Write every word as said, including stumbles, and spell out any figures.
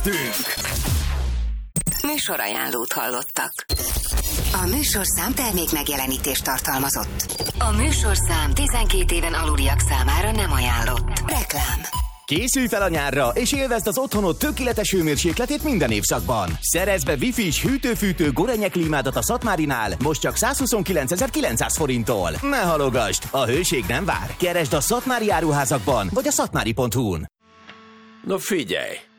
Műsorajánlót hallottak. A műsorszám termék megjelenítést tartalmazott. A műsorszám tizenkét éven aluliak számára nem ajánlott. Reklám. Készülj fel a nyárra, és élvezd az otthonod tökéletes hőmérsékletét minden évszakban. Szerezd be Wi-Fi-s hűtő-fűtő Gorenje klímádat a Szatmárinál, most csak százhuszonkilencezer-kilencszáz forinttól. Ne halogasd, a hőség nem vár. Keresd a Szatmári áruházakban, vagy a szatmári pont hu-n. No figyelj!